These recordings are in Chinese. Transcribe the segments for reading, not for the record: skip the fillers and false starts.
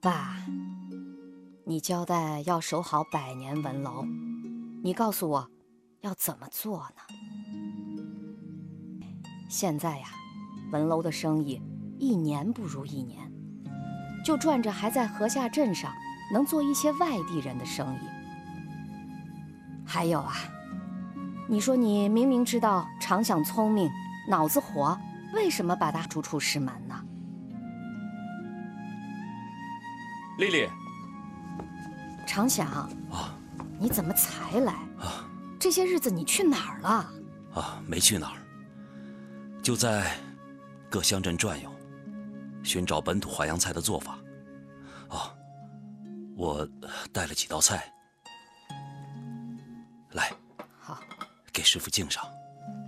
爸，你交代要守好100年文楼，你告诉我要怎么做呢？现在呀，文楼的生意一年不如一年，就赚着还在河下镇上能做一些外地人的生意。还有啊，你说你明明知道常想聪明，脑子活，为什么把他逐出师门呢？ 丽丽， 常想啊， 你怎么才来啊？这些日子你去哪儿了？ 啊，没去哪儿，就在各乡镇转悠，寻找本土淮扬菜的做法。啊，我带了几道菜，来， 好， 给师傅敬上。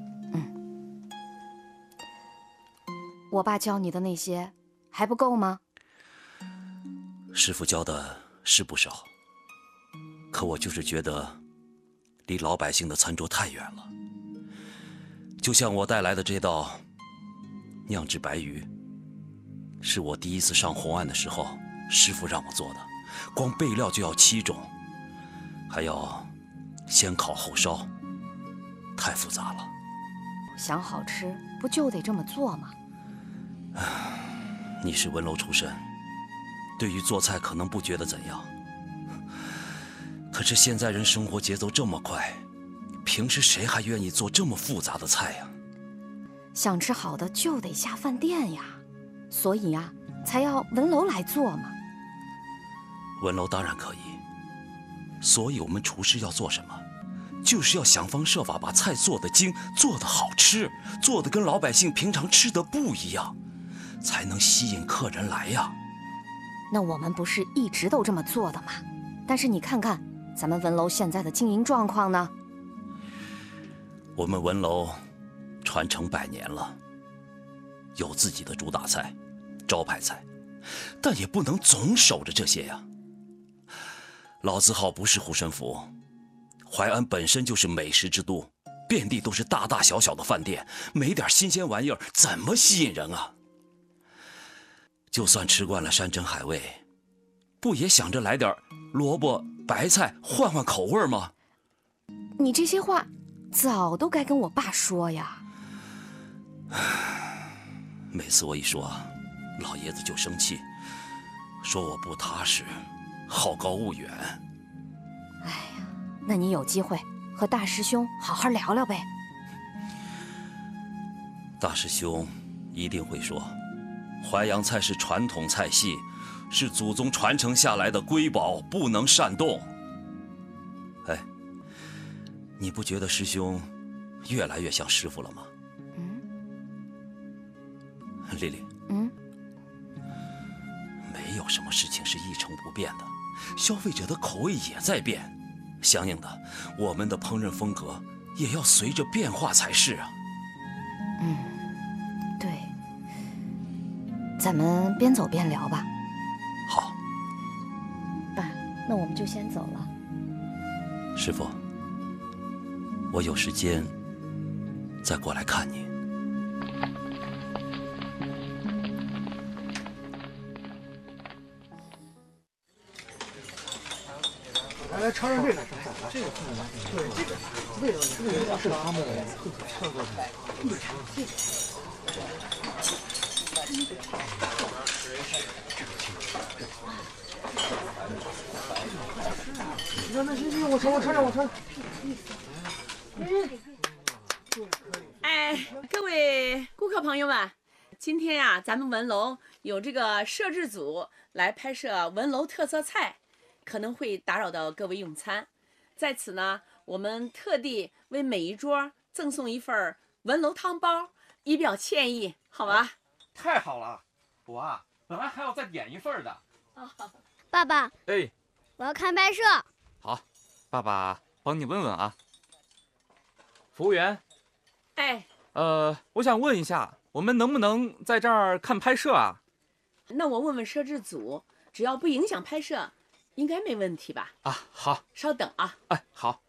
我爸教你的那些还不够吗？ 师傅教的是不少，可我就是觉得离老百姓的餐桌太远了。就像我带来的这道酿制白鱼，是我第一次上红案的时候师傅让我做的，光备料就要7种，还要先烤后烧，太复杂了。 想好吃不就得这么做吗？ 你是文楼出身，对于做菜可能不觉得怎样，可是现在人生活节奏这么快，平时谁还愿意做这么复杂的菜呀？ 想吃好的就得下饭店呀，所以呀，才要文楼来做嘛。 文楼当然可以，所以我们厨师要做什么？就是要想方设法把菜做得精，做得好吃，做得跟老百姓平常吃的不一样，才能吸引客人来呀。 那我们不是一直都这么做的吗？但是你看看咱们文楼现在的经营状况呢？ 我们文楼传承100年了，有自己的主打菜、招牌菜，但也不能总守着这些呀。老字号不是护身符，淮安本身就是美食之都，遍地都是大大小小的饭店，没点新鲜玩意儿怎么吸引人啊？就算吃惯了山珍海味，不也想着来点萝卜白菜换换口味吗？ 你这些话早都该跟我爸说呀。 每次我一说，老爷子就生气，说我不踏实，好高骛远。 哎呀，那你有机会和大师兄好好聊聊呗。 大师兄一定会说，淮扬菜是传统菜系，是祖宗传承下来的瑰宝，不能擅动。哎，你不觉得师兄越来越像师傅了吗？丽丽，没有什么事情是一成不变的，消费者的口味也在变，相应的，我们的烹饪风格也要随着变化才是啊。 对，咱们边走边聊吧。 好， 爸，那我们就先走了。 师傅，我有时间再过来看你。 来尝尝这个，这个对，这个味道是他们特做的。那行，我尝。 哎，各位顾客朋友们，今天呀，咱们文楼有这个摄制组来拍摄文楼特色菜，可能会打扰到各位用餐，在此呢，我们特地为每一桌赠送一份文楼汤包，以表歉意，好吧？ 太好了，我本来还要再点一份的。 爸爸， 哎， 我要看拍摄。 好，爸爸帮你问问啊。服务员， 哎， 我想问一下，我们能不能在这儿看拍摄啊？ 那我问问摄制组，只要不影响拍摄，应该没问题吧？ 啊，好， 稍等啊。 哎，好。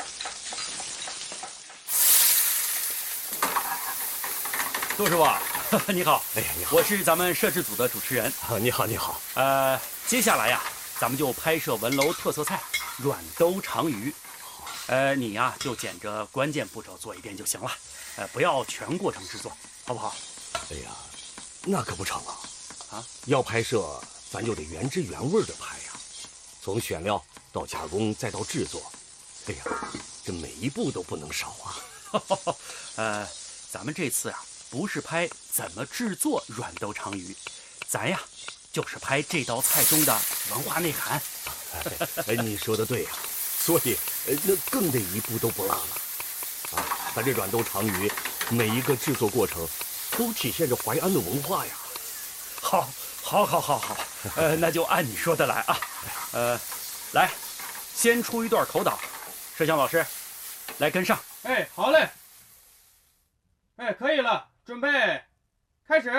杜师傅， 你好， 哎呀，你好， 我是咱们摄制组的主持人。 你好，你好。 接下来呀，咱们就拍摄文楼特色菜软兜长鱼。你呀就捡着关键步骤做一遍就行了，不要全过程制作，好不好？ 哎呀，那可不成啊！要拍摄咱就得原汁原味的拍呀，从选料到加工再到制作，哎呀，这每一步都不能少啊。 咱们这次啊不是拍怎么制作软兜长鱼，咱呀就是拍这道菜中的文化内涵。 你说的对呀，所以那更得一步都不落了。咱这软兜长鱼每一个制作过程都体现着淮安的文化呀。 好，那就按你说的来啊。来，先出一段口导，摄像老师，来跟上。 哎，好嘞。哎，可以了，准备，开始。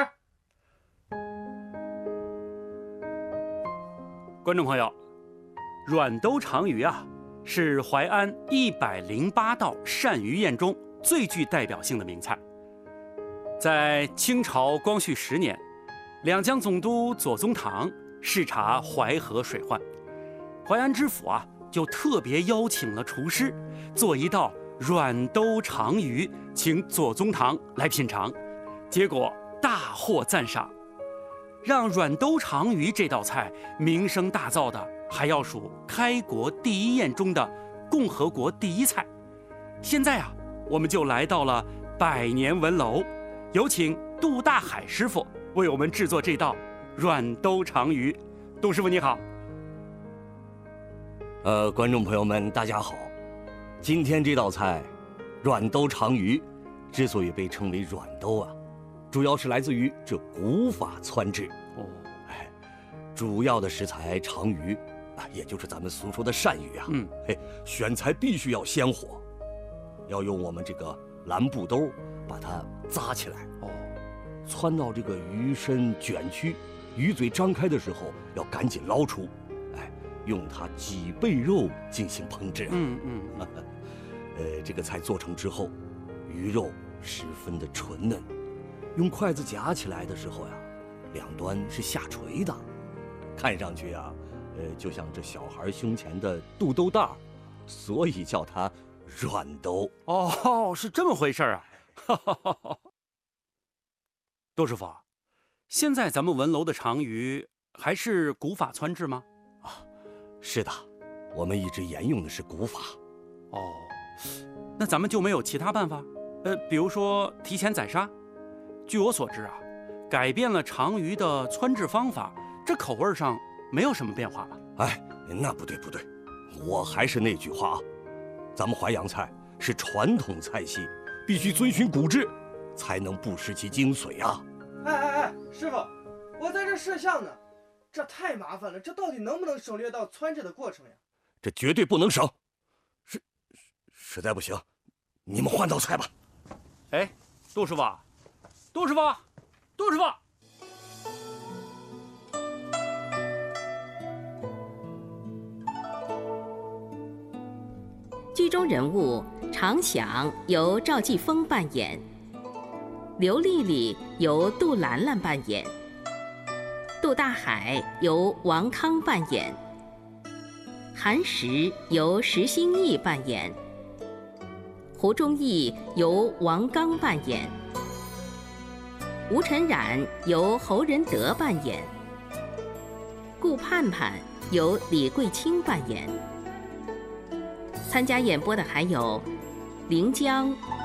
观众朋友，软兜长鱼啊，是淮安108道鳝鱼宴中最具代表性的名菜。在清朝光绪10年，两江总督左宗棠视察淮河水患，淮安知府啊就特别邀请了厨师做一道软兜长鱼，请左宗棠来品尝，结果大获赞赏。让软兜长鱼这道菜名声大噪的，还要数开国第一宴中的共和国第一菜。现在啊，我们就来到了百年文楼，有请杜大海师傅为我们制作这道软兜长鱼。杜师傅你好。 观众朋友们大家好，今天这道菜软兜长鱼之所以被称为软兜啊，主要是来自于这古法汆制。主要的食材长鱼也就是咱们俗说的鳝鱼啊，选材必须要鲜活，要用我们这个蓝布兜把它扎起来，汆到这个鱼身卷曲，鱼嘴张开的时候要赶紧捞出，用它脊背肉进行烹制。这个菜做成之后，鱼肉十分的纯嫩，用筷子夹起来的时候呀，两端是下垂的，看上去啊，就像这小孩胸前的肚兜带，所以叫它软兜。 哦，是这么回事啊！杜师傅，现在咱们文楼的长鱼还是古法汆制吗？ 是的，我们一直沿用的是古法。 那咱们就没有其他办法？比如说提前宰杀？据我所知啊，改变了长鱼的汆制方法，这口味上没有什么变化吧？ 那不对，我还是那句话啊，咱们淮扬菜是传统菜系，必须遵循古制，才能不失其精髓啊！ 师傅，我在这摄像呢，这太麻烦了，这到底能不能省略到汆制的过程呀？ 这绝对不能省，实在不行，你们换道菜吧。 杜师傅， 剧中人物常想由赵继峰扮演，刘丽丽由杜兰兰扮演，杜大海由王康扮演，韩石由石兴义扮演，胡忠义由王刚扮演，吴晨冉由侯仁德扮演，顾盼盼由李桂清扮演。参加演播的还有临江、